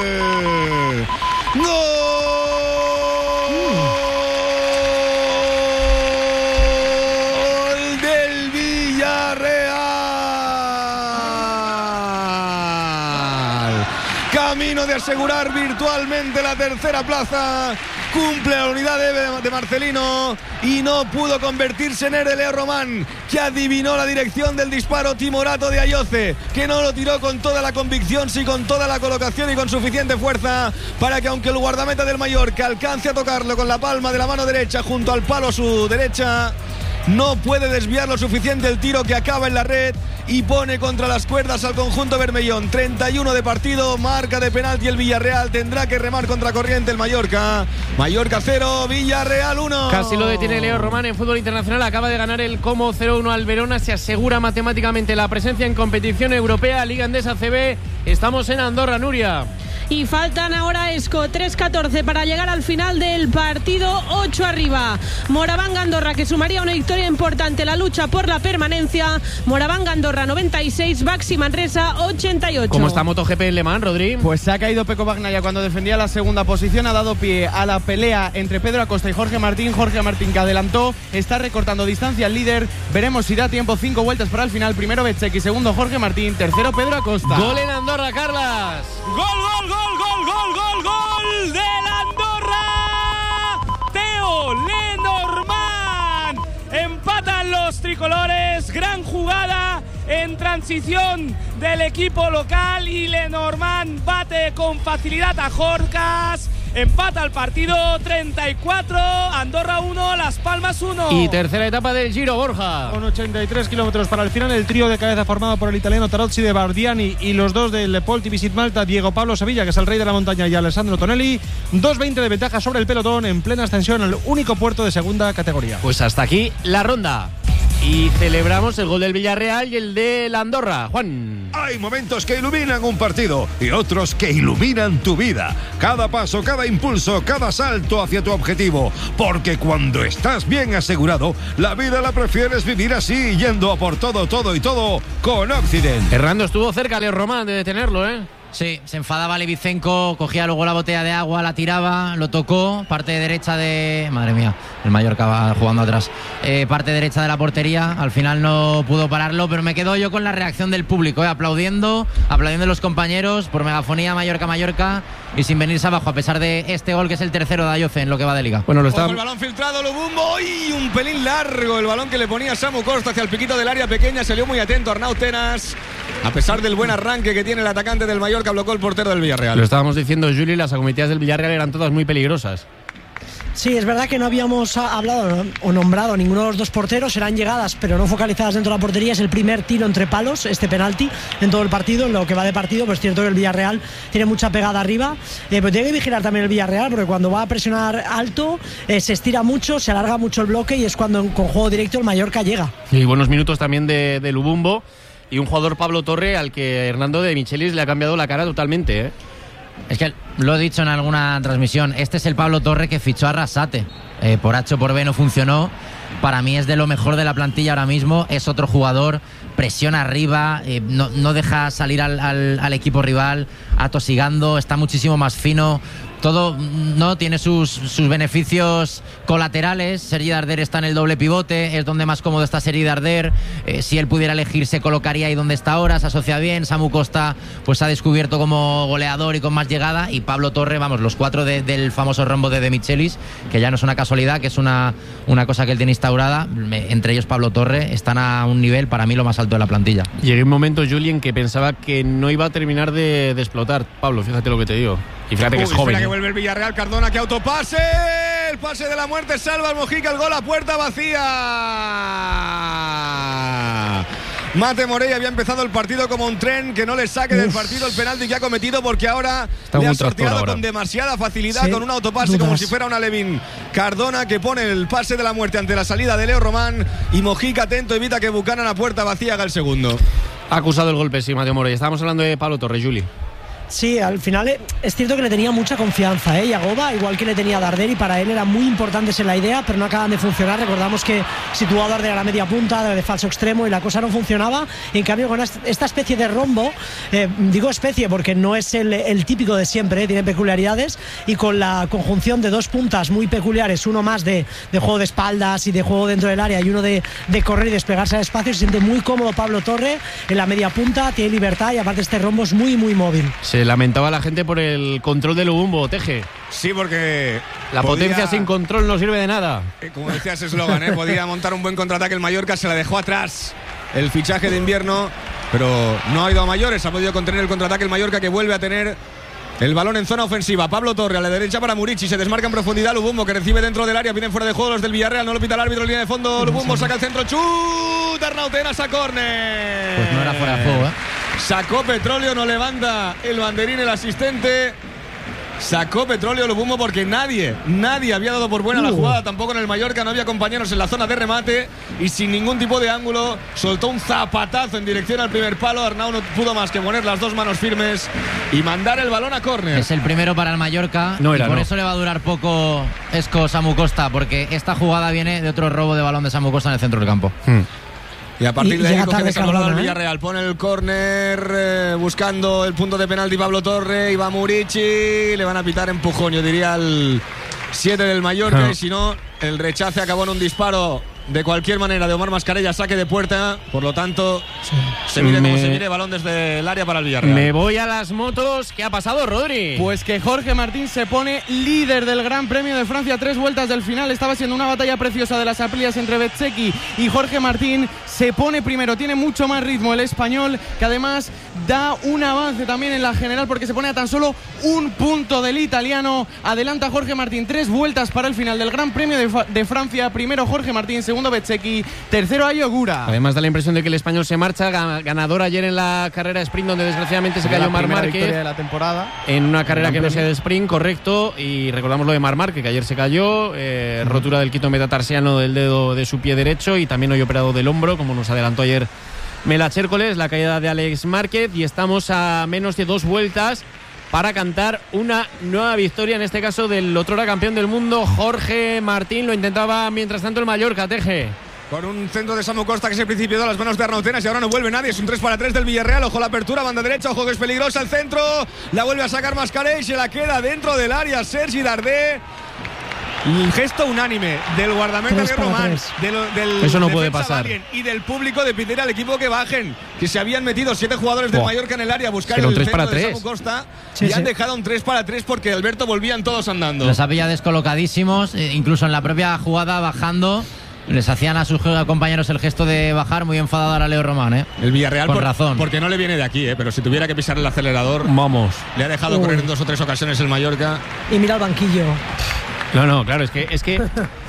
Camino de asegurar virtualmente la tercera plaza. Cumple la unidad de, de Marcelino y no pudo convertirse en el Leo Román, que adivinó la dirección del disparo timorato de Ayoce, que no lo tiró con toda la convicción, sí con toda la colocación y con suficiente fuerza para que, aunque el guardameta del Mallorca alcance a tocarlo con la palma de la mano derecha junto al palo a su derecha, no puede desviar lo suficiente el tiro, que acaba en la red y pone contra las cuerdas al conjunto bermellón. treinta y uno de partido, marca de penalti el Villarreal. Tendrá que remar contra corriente el Mallorca. Mallorca cero, Villarreal uno. Casi lo detiene Leo Román en fútbol internacional. Acaba de ganar el Como cero uno al Verona. Se asegura matemáticamente la presencia en competición europea. Liga Endesa C B. Estamos en Andorra, Nuria. Y faltan ahora, Esco, tres catorce para llegar al final del partido, ocho arriba. Moraván Andorra, que sumaría una victoria importante en la lucha por la permanencia. Moraván Andorra noventa y seis, Baxi Manresa ochenta y ocho. ¿Cómo está MotoGP en Le Mans, Rodri? Pues se ha caído Pecco Bagnaia cuando defendía la segunda posición. Ha dado pie a la pelea entre Pedro Acosta y Jorge Martín. Jorge Martín, que adelantó, está recortando distancia al líder. Veremos si da tiempo. Cinco vueltas para el final. Primero Bezzecchi, segundo Jorge Martín, tercero Pedro Acosta. Gol en Andorra, Carlas. Gol, gol, gol. Gol, gol, gol, gol del Andorra. Teo Lenormand. Empatan los tricolores. Gran jugada en transición del equipo local y Lenormand bate con facilidad a Jorcas. Empata el partido, treinta y cuatro, Andorra uno, Las Palmas uno. Y tercera etapa del Giro, Borja. Con ochenta y tres kilómetros para el final, el trío de cabeza formado por el italiano Tarozzi de Bardiani y los dos del Lepolti Visit Malta, Diego Pablo Sevilla, que es el rey de la montaña, y Alessandro Tonelli. dos veinte de ventaja sobre el pelotón en plena ascensión al único puerto de segunda categoría. Pues hasta aquí la ronda. Y celebramos el gol del Villarreal y el de la Andorra. Juan. Hay momentos que iluminan un partido y otros que iluminan tu vida. Cada paso, cada impulso, cada salto hacia tu objetivo. Porque cuando estás bien asegurado, la vida la prefieres vivir así, yendo a por todo, todo y todo con Occident. Hernando estuvo cerca, Leo Román, de detenerlo, ¿eh? Sí, se enfadaba Levicenko, cogía luego la botella de agua, la tiraba, lo tocó, parte derecha de... Madre mía, el Mallorca va jugando atrás. Eh, parte derecha de la portería, al final no pudo pararlo, pero me quedo yo con la reacción del público, eh, aplaudiendo, aplaudiendo a los compañeros por megafonía Mallorca-Mallorca y sin venirse abajo, a pesar de este gol que es el tercero de Ayoce en lo que va de liga. Bueno, lo está... Ojo, el balón filtrado, Lubumbo, y un pelín largo el balón que le ponía Samu Costa hacia el piquito del área pequeña, salió muy atento Arnau Tenas. A pesar del buen arranque que tiene el atacante del Mallorca, bloqueó el portero del Villarreal. Lo estábamos diciendo, Juli, las acometidas del Villarreal eran todas muy peligrosas. Sí, es verdad que no habíamos hablado o nombrado ninguno de los dos porteros, eran llegadas pero no focalizadas dentro de la portería. Es el primer tiro entre palos, este penalti en todo el partido, en lo que va de partido. Pues es cierto que el Villarreal tiene mucha pegada arriba, eh, pero tiene que vigilar también el Villarreal, porque cuando va a presionar alto eh, se estira mucho, se alarga mucho el bloque y es cuando con juego directo el Mallorca llega. Y buenos minutos también de, de Lubumbo y un jugador, Pablo Torre, al que Hernando de Michelis le ha cambiado la cara totalmente, ¿eh? Es que lo he dicho en alguna transmisión, este es el Pablo Torre que fichó a Arrasate. Eh, por H o por B no funcionó. Para mí es de lo mejor de la plantilla ahora mismo. Es otro jugador, presiona arriba, eh, no, no deja salir al, al, al equipo rival atosigando, está muchísimo más fino. Todo no tiene sus, sus beneficios colaterales. Sergi Darder está en el doble pivote, es donde más cómodo está Sergi Darder. Eh, si él pudiera elegir, se colocaría ahí donde está ahora, se asocia bien. Samu Costa pues se ha descubierto como goleador y con más llegada. Y Pablo Torre, vamos, los cuatro de, del famoso rombo de De Michelis, que ya no es una casualidad, que es una, una cosa que él tiene instaurada. Entre ellos Pablo Torre, están a un nivel para mí lo más alto de la plantilla. Llegué un momento, Julien, que pensaba que no iba a terminar de, de explotar. Pablo, fíjate lo que te digo. Y fíjate que Uy, es joven. Espera ¿eh? que vuelve el Villarreal, Cardona, que autopase. El pase de la muerte, salva al Mojica, el gol a puerta vacía. Mate Morey había empezado el partido como un tren, que no le saque Uf. del partido el penalti que ha cometido, porque ahora Está le ha muy sorteado ahora. con demasiada facilidad, Sí, con un autopase dudas. como si fuera una Levin. Cardona, que pone el pase de la muerte ante la salida de Leo Román, y Mojica atento, evita que Buchanan a puerta vacía haga el segundo. Ha acusado el golpe, sí, Mateo Morey. Estábamos hablando de Pablo Torre, Juli. Sí, al final eh, es cierto que le tenía mucha confianza, ¿eh? Yagoba, igual que le tenía Darder, y para él era muy importante en la idea, pero no acaban de funcionar. Recordamos que situó a Darder a la media punta, de falso extremo, y la cosa no funcionaba. Y en cambio, con esta especie de rombo, eh, digo especie porque no es el, el típico de siempre, ¿eh? Tiene peculiaridades, y con la conjunción de dos puntas muy peculiares, uno más de, de juego de espaldas y de juego dentro del área, y uno de, de correr y despegarse al espacio, se siente muy cómodo Pablo Torre en la media punta, tiene libertad, y aparte este rombo es muy, muy móvil. Se lamentaba la gente por el control de Lubumbo, Teje. Sí, porque la podía, potencia sin control no sirve de nada. Eh, como decía ese eslogan, ¿eh? Podía montar un buen contraataque el Mallorca, se la dejó atrás el fichaje de invierno, pero no ha ido a mayores, ha podido contener el contraataque el Mallorca, que vuelve a tener el balón en zona ofensiva. Pablo Torre a la derecha para Murici, se desmarca en profundidad Lubumbo, que recibe dentro del área, vienen fuera de juego los del Villarreal, no lo pita el árbitro, línea de fondo, Lubumbo saca el centro, chut, Arnau Tenas a córner. Pues no era fuera de juego, ¿eh? Sacó Petróleo, no levanta el banderín el asistente. Sacó Petróleo Lubumbo porque nadie, nadie había dado por buena uh. la jugada, tampoco en el Mallorca, no había compañeros en la zona de remate, y sin ningún tipo de ángulo soltó un zapatazo en dirección al primer palo. Arnau no pudo más que poner las dos manos firmes y mandar el balón a córner. Es el primero para el Mallorca, no era, y por no. eso le va a durar poco Esco Samu Costa, porque esta jugada viene de otro robo de balón de Samu Costa en el centro del campo. Hmm. Y a partir y de ahí coge tarde desalojado al Cardona, ¿eh? Villarreal. Pone el córner, eh, buscando el punto de penalti Pablo Torre. Y va Murici. Le van a pitar empujón, yo diría, al siete del Mallorca. No. Y si no, el rechace acabó en un disparo de cualquier manera de Omar Mascarella, saque de puerta, por lo tanto sí. se mire me... como se mire, balón desde el área para el Villarreal. Me voy a las motos. ¿Qué ha pasado, Rodri? Pues que Jorge Martín se pone líder del Gran Premio de Francia, tres vueltas del final. Estaba siendo una batalla preciosa de las Aprilias entre Bezzecchi y Jorge Martín. Se pone primero, tiene mucho más ritmo el español, que además da un avance también en la general porque se pone a tan solo un punto del italiano. Adelanta Jorge Martín, tres vueltas para el final del Gran Premio de, de Francia. Primero Jorge Martín, segundo Bezzecchi, tercero Ayo Ogura. Además da la impresión de que el español se marcha, ganador ayer en la carrera sprint, donde desgraciadamente se cayó Marc Márquez de la temporada. En una carrera que no sea de sprint, correcto. Y recordamos lo de Marc Márquez, que ayer se cayó, eh, rotura del quinto metatarsiano del dedo de su pie derecho y también hoy operado del hombro, como nos adelantó ayer Mela Chércoles, la caída de Alex Márquez. Y estamos a menos de dos vueltas para cantar una nueva victoria, en este caso del otrora campeón del mundo, Jorge Martín. Lo intentaba mientras tanto el Mallorca, Teje. Con un centro de Samu Costa que se principió de las manos de Arnautenas y ahora no vuelve nadie. Es un tres para tres del Villarreal. Ojo la apertura, banda derecha, ojo que es peligrosa el centro. La vuelve a sacar Mascarell y se la queda dentro del área Sergi Dardé. Un gesto unánime del guardameta de Román, del, del eso no puede pasar, y del público de pedir al equipo que bajen, que se habían metido siete jugadores del Mallorca en el área a buscar el centro para de tres. Samu Costa sí, y sí. han dejado un tres para tres porque Alberto volvían todos andando. Los había descolocadísimos, eh, incluso en la propia jugada bajando. Les hacían a sus compañeros el gesto de bajar, muy enfadado ahora Leo Román, ¿eh? El Villarreal, con por, razón. Porque no le viene de aquí, ¿eh? Pero si tuviera que pisar el acelerador, vamos. Le ha dejado Uy. correr en dos o tres ocasiones el Mallorca. Y mira el banquillo. No, no, claro, es que, es que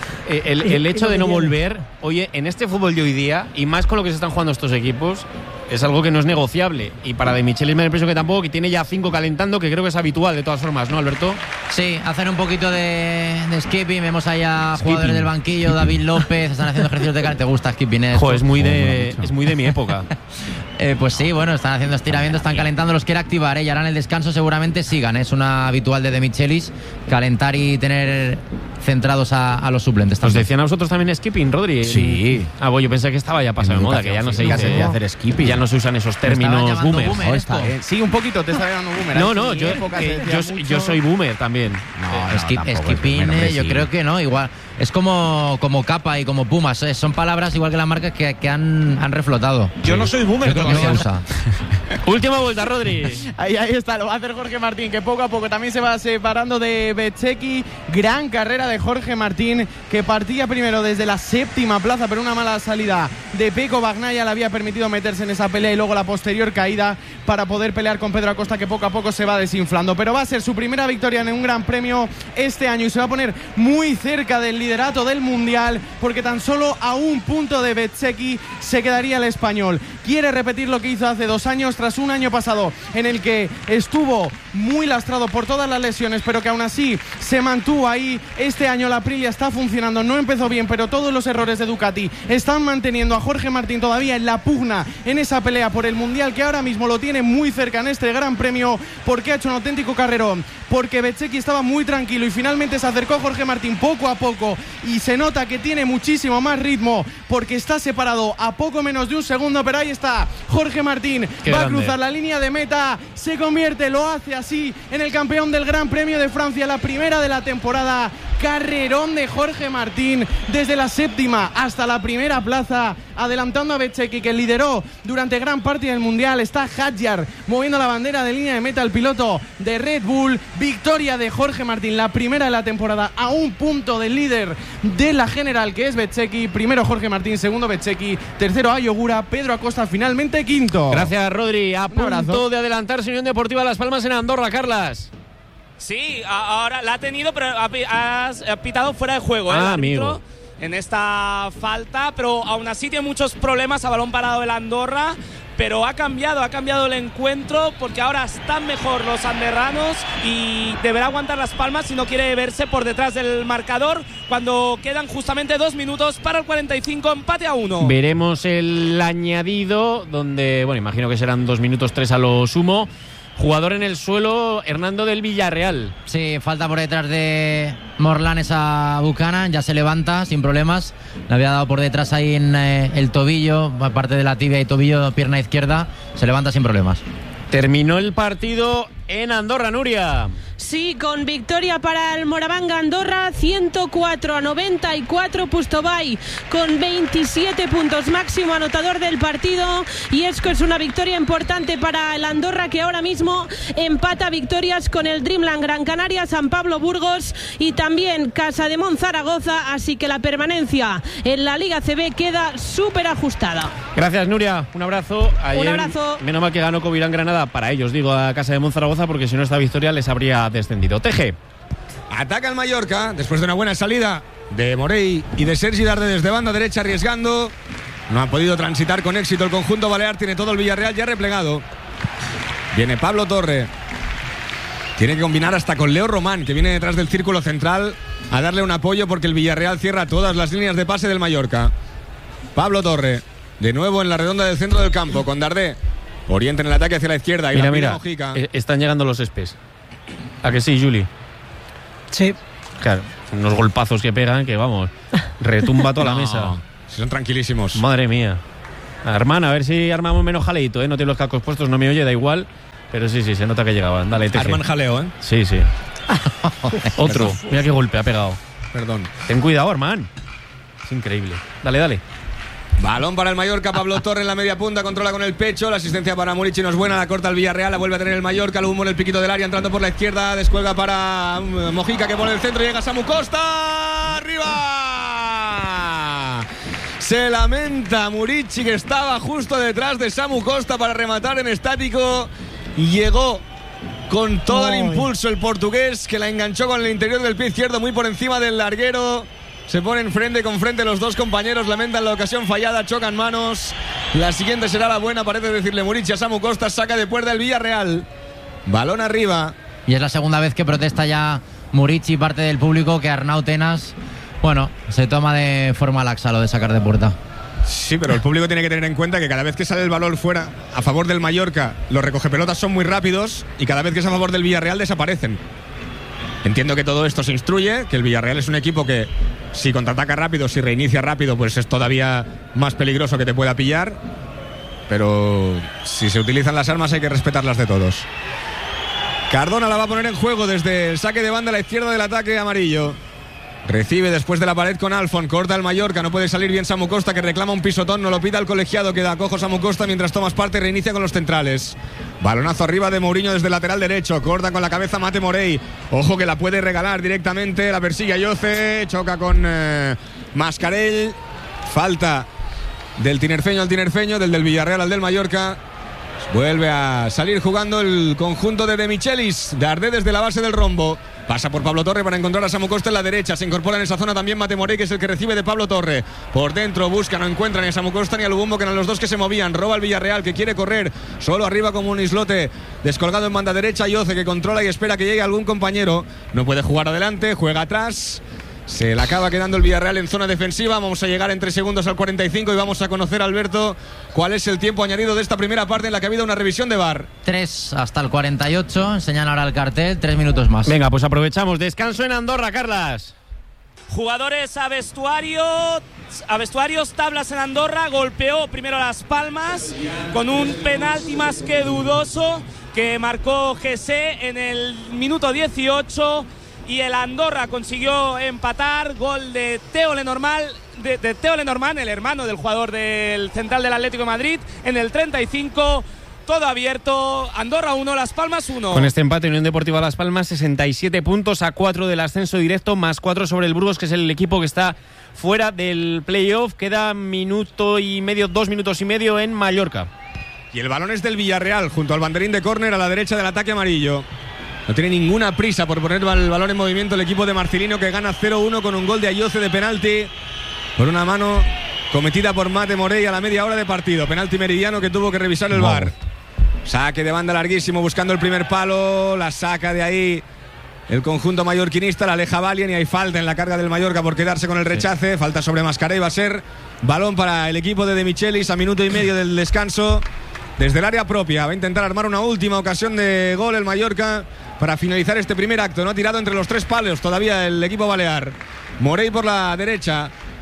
el, el hecho de no volver, oye, en este fútbol de hoy día, y más con lo que se están jugando estos equipos, es algo que no es negociable. Y para De Michelis me da la impresión que tampoco, que tiene ya cinco calentando, que creo que es habitual de todas formas, ¿no, Alberto? Sí, hacen un poquito de, de skipping. Vemos allá Skipping. jugadores del banquillo, David López, están haciendo ejercicios de calentamiento. ¿Te gusta skipping? Esto? Joder, es muy de, es muy de mi época. eh, pues sí, bueno, están haciendo estiramiento, están calentando, los quiere activar, ¿eh? Y ahora en el descanso seguramente sigan, ¿eh? Es una habitual de De Michelis, calentar y tener centrados a, a los suplentes. ¿Os decían a vosotros también skipping, Rodri? Sí. Ah, bueno, yo pensé que estaba ya pasado de moda, que ya no se dice no. hacer skipping. Ya no se usan esos términos boomer. boomer oh, sí, un poquito te está llamando boomer. No, no, yo, que, yo, yo soy boomer también. No, no, Skip, skipping, eh, yo sí. creo que no, igual. Es como, como Capa y como Pumas, ¿eh? Son palabras igual que las marcas que, que han, han reflotado. Yo sí. no soy boomer, creo que no se usa. Última vuelta, Rodri. Ahí, ahí está, lo va a hacer Jorge Martín, que poco a poco también se va separando de Bezzecchi. Gran carrera de Jorge Martín, que partía primero desde la séptima plaza, pero una mala salida de Peco Bagnaia le había permitido meterse en esa pelea y luego la posterior caída para poder pelear con Pedro Acosta, que poco a poco se va desinflando. Pero va a ser su primera victoria en un Gran Premio este año y se va a poner muy cerca del liderato del Mundial, porque tan solo a un punto de Bezzecchi se quedaría el español. Quiere repetir lo que hizo hace dos años, tras un año pasado en el que estuvo muy lastrado por todas las lesiones, pero que aún así se mantuvo ahí. Este año la Aprilia está funcionando, no empezó bien, pero todos los errores de Ducati están manteniendo a Jorge Martín todavía en la pugna, en esa pelea por el Mundial, que ahora mismo lo tiene muy cerca en este Gran Premio, porque ha hecho un auténtico carrerón, porque Bezzecchi estaba muy tranquilo y finalmente se acercó Jorge Martín poco a poco y se nota que tiene muchísimo más ritmo porque está separado a poco menos de un segundo, pero ahí está Jorge Martín. Qué va grande. A cruzar la línea de meta, se convierte, lo hace así en el campeón del Gran Premio de Francia, la primera de la temporada. Carrerón de Jorge Martín desde la séptima hasta la primera plaza, adelantando a Bezzecchi, que lideró durante gran parte del Mundial. Está Hadjar moviendo la bandera de línea de meta, el piloto de Red Bull. Victoria de Jorge Martín, la primera de la temporada, a un punto del líder de la general, que es Bezzecchi. Primero Jorge Martín, segundo Bezzecchi, tercero Ayo Ogura, Pedro Acosta finalmente quinto. Gracias, Rodri. A Un punto abrazo. de adelantarse Unión Deportiva Las Palmas en Andorra, Carlas. Sí, ahora la ha tenido, pero ha, ha, ha pitado fuera de juego, ¿eh? Ah, el árbitro, amigo. en esta falta, pero aún así tiene muchos problemas a balón parado el Andorra, pero ha cambiado, ha cambiado el encuentro, porque ahora están mejor los andorranos y deberá aguantar Las Palmas si no quiere verse por detrás del marcador cuando quedan justamente dos minutos para el cuarenta y cinco, empate a uno. Veremos el añadido, donde, bueno, imagino que serán dos minutos tres a lo sumo. Jugador en el suelo, Hernando del Villarreal. Sí, falta por detrás de Morlanes a Buchanan, ya se levanta sin problemas. Le había dado por detrás ahí en eh, el tobillo, aparte de la tibia y tobillo, pierna izquierda, se levanta sin problemas. Terminó el partido en Andorra, Nuria. Sí, con victoria para el Moraván Andorra, ciento cuatro a noventa y cuatro. Pustobai con veintisiete puntos, máximo anotador del partido. Y es que es una victoria importante para el Andorra, que ahora mismo empata victorias con el Dreamland Gran Canaria, San Pablo Burgos y también Casa de Monzaragoza. Así que la permanencia en la Liga C B queda súper ajustada. Gracias, Nuria. Un abrazo. Ayer, Un abrazo. Menos mal que ganó Covirán Granada, para ellos, digo, a Casa de Monzaragoza, porque si no esta victoria les habría descendido. Teje. Ataca el Mallorca después de una buena salida de Morey y de Sergi Darde desde banda derecha arriesgando. No ha podido transitar con éxito el conjunto balear. Tiene todo el Villarreal ya replegado. Viene Pablo Torre. Tiene que combinar hasta con Leo Román, que viene detrás del círculo central, a darle un apoyo porque el Villarreal cierra todas las líneas de pase del Mallorca. Pablo Torre, de nuevo en la redonda del centro del campo, con Darde. Orienta en el ataque hacia la izquierda. Y mira, la mira, Mojica. están llegando los espes. ¿A que sí, Juli? Sí. Claro, unos golpazos que pegan que, vamos, retumba toda No, la mesa. Son tranquilísimos. Madre mía. Hermana, a ver si armamos menos jaleito, ¿eh? No tiene los cascos puestos, no me oye, da igual. Pero sí, sí, se nota que llegaban. Dale, Teje. Arman jaleo, ¿eh? Sí, sí. Otro. Mira qué golpe ha pegado. Perdón. Ten cuidado, hermano. Es increíble. Dale, dale. Balón para el Mallorca, Pablo Torre en la media punta, controla con el pecho, la asistencia para Murici no es buena, la corta el Villarreal, la vuelve a tener el Mallorca, lo humo en el piquito del área, entrando por la izquierda, descuelga para Mojica que pone el centro, llega Samu Costa, arriba. Se lamenta Murici, que estaba justo detrás de Samu Costa para rematar en estático, llegó con todo el impulso el portugués, que la enganchó con el interior del pie izquierdo muy por encima del larguero. Se ponen frente con frente los dos compañeros, lamentan la ocasión fallada, chocan manos. La siguiente será la buena, parece decirle Murici a Samu Costa, saca de puerta el Villarreal. Balón arriba. Y es la segunda vez que protesta ya Murici, parte del público, que Arnau Tenas, bueno, se toma de forma laxa lo de sacar de puerta. Sí, pero el público tiene que tener en cuenta que cada vez que sale el balón fuera a favor del Mallorca, los recogepelotas son muy rápidos y cada vez que es a favor del Villarreal desaparecen. Entiendo que todo esto se instruye, que el Villarreal es un equipo que si contraataca rápido, si reinicia rápido, pues es todavía más peligroso que te pueda pillar. Pero si se utilizan las armas hay que respetarlas de todos. Cardona la va a poner en juego desde el saque de banda a la izquierda del ataque amarillo. Recibe después de la pared con Alfon, corta el Mallorca, no puede salir bien Samu Costa, que reclama un pisotón, no lo pida el colegiado, queda cojo Samu Costa mientras Tomás parte, reinicia con los centrales. Balonazo arriba de Mourinho desde el lateral derecho, corta con la cabeza Mate Morey, ojo que la puede regalar directamente, la persigue Ayoce, choca con eh, Mascarell, falta del tinerfeño al tinerfeño, del del Villarreal al del Mallorca. Vuelve a salir jugando el conjunto de De Michelis, Darde desde la base del rombo. Pasa por Pablo Torre para encontrar a Samu Costa en la derecha. Se incorpora en esa zona también Mate Morey, que es el que recibe de Pablo Torre. Por dentro busca, no encuentra ni a Samu Costa ni a Lubumbo, que eran los dos que se movían. Roba el Villarreal, que quiere correr solo arriba como un islote. Descolgado en banda derecha, Yoce, que controla y espera que llegue algún compañero. No puede jugar adelante, juega atrás. Se le acaba quedando el Villarreal en zona defensiva. Vamos a llegar en tres segundos al cuarenta y cinco y vamos a conocer, Alberto, cuál es el tiempo añadido de esta primera parte en la que ha habido una revisión de V A R. tres hasta el cuarenta y ocho, enseñan ahora el cartel, tres minutos más. Venga, pues aprovechamos. Descanso en Andorra, Carlas. Jugadores a vestuario, a vestuarios, tablas en Andorra. Golpeó primero Las Palmas con un penalti más que dudoso que marcó G C en el minuto dieciocho. Y el Andorra consiguió empatar, gol de Teo Lenormand, de, de Teo Lenormand, el hermano del jugador del central del Atlético de Madrid, en el treinta y cinco, todo abierto. Andorra uno, Las Palmas uno. Con este empate, Unión Deportiva Las Palmas, sesenta y siete puntos a cuatro del ascenso directo, más cuatro sobre el Burgos, que es el equipo que está fuera del playoff. Queda minuto y medio, dos minutos y medio en Mallorca. Y el balón es del Villarreal, junto al banderín de córner a la derecha del ataque amarillo. No tiene ninguna prisa por poner el balón en movimiento el equipo de Marcelino, que gana cero uno con un gol de Ayoce de penalti por una mano cometida por Mate Morey a la media hora de partido. Penalti meridiano que tuvo que revisar el V A R. Saque de banda larguísimo buscando el primer palo, la saca de ahí el conjunto mallorquinista, la aleja Valien y hay falta en la carga del Mallorca por quedarse con el rechace. Falta sobre Mascarell, va a ser balón para el equipo de De Michelis a minuto y medio del descanso. Desde el área propia va a intentar armar una última ocasión de gol el Mallorca para finalizar este primer acto. No ha tirado entre los tres palos todavía el equipo balear. Morey por la derecha,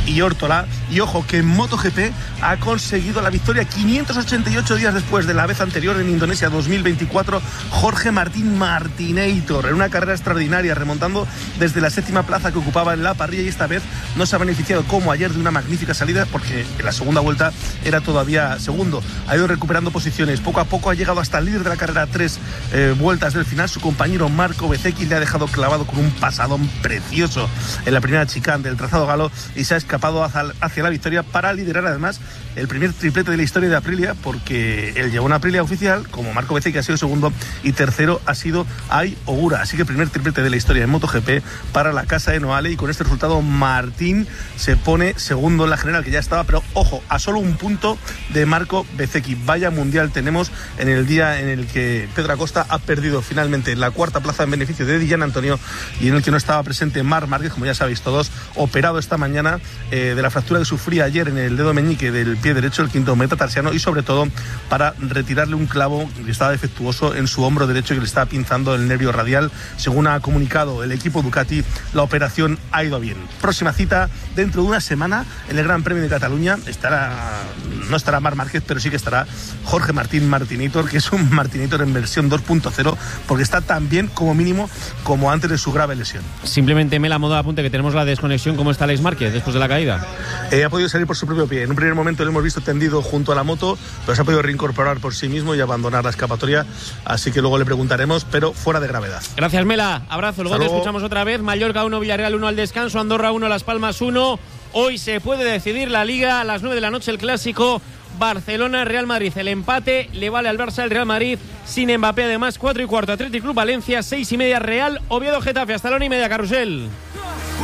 y Órtola. Y ojo que en MotoGP ha conseguido la victoria quinientos ochenta y ocho días después de la vez anterior en Indonesia dos mil veinticuatro, Jorge Martín Martinator, en una carrera extraordinaria, remontando desde la séptima plaza que ocupaba en la parrilla, y esta vez no se ha beneficiado como ayer de una magnífica salida, porque en la segunda vuelta era todavía segundo. Ha ido recuperando posiciones, poco a poco ha llegado hasta el líder de la carrera a tres eh, vueltas del final. Su compañero Marco Bezzecchi le ha dejado clavado con un pasadón precioso en la primera chicane del trazado galo y se ha escapado hacia, hacia la victoria para liderar además el primer triplete de la historia de Aprilia, porque él llevó una Aprilia oficial, como Marco Bezzecchi ha sido segundo, y tercero ha sido Ai Ogura. Así que el primer triplete de la historia en MotoGP para la casa de Noale, y con este resultado Martín se pone segundo en la general, que ya estaba, pero ojo, a solo un punto de Marco Bezzecchi. Vaya mundial tenemos en el día en el que Pedro Acosta ha perdido finalmente la cuarta plaza en beneficio de Di Gianantonio, y en el que no estaba presente Marc Márquez, como ya sabéis todos, operado esta mañana eh, de la fractura que sufría ayer en el dedo meñique del pie derecho, el quinto metatarsiano, y sobre todo para retirarle un clavo que estaba defectuoso en su hombro derecho, que le estaba pinzando el nervio radial. Según ha comunicado el equipo Ducati, la operación ha ido bien. Próxima cita dentro de una semana en el Gran Premio de Cataluña. Estará, no estará Marc Márquez, pero sí que estará Jorge Martín Martinator, que es un Martinator en versión dos punto cero, porque está tan bien como mínimo como antes de su grave lesión. Simplemente me la moda apunte que tenemos la desconexión. ¿Cómo está Alex Márquez después de la caída? Eh, ha podido salir por su propio pie. En un primer momento lo hemos visto tendido junto a la moto, pero se ha podido reincorporar por sí mismo y abandonar la escapatoria, así que luego le preguntaremos, pero fuera de gravedad. Gracias, Mela. Abrazo. Luego Hasta te luego. escuchamos otra vez. Mallorca uno, Villarreal uno al descanso, Andorra uno, Las Palmas uno. Hoy se puede decidir la Liga. A las nueve de la noche el clásico Barcelona-Real Madrid. El empate le vale al Barça, el Real Madrid sin Mbappé. Además, cuatro y cuarto Athletic Club Valencia, seis y media Real Oviedo Getafe. Hasta la una y media, Carrusel.